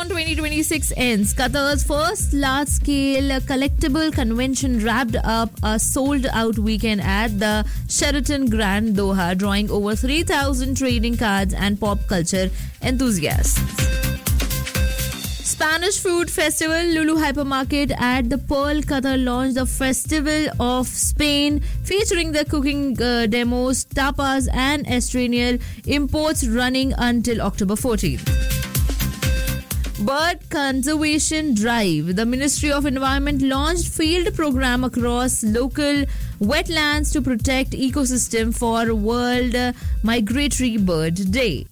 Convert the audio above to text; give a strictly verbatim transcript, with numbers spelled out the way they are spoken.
Marathon twenty twenty-six ends. Qatar's first large-scale collectible convention wrapped up a sold-out weekend at the Sheraton Grand Doha, drawing over three thousand trading cards and pop culture enthusiasts. Spanish Food Festival. Lulu Hypermarket at the Pearl, Qatar launched the Festival of Spain, featuring the cooking uh, demos, tapas and Estranian imports, running until October fourteenth. Bird Conservation Drive. The Ministry of Environment launched field program across local wetlands to protect ecosystem for World Migratory Bird Day.